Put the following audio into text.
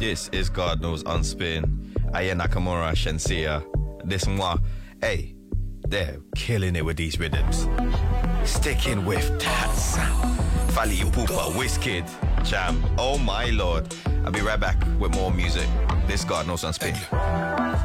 This is God Knows on Spin. Aya Nakamura, Shenseea. This moi. Hey, they're killing it with these rhythms. Sticking with that sound. Fally Ipupa, Wizkid, Jam. Oh my lord. I'll be right back with more music. This God Knows on Spin.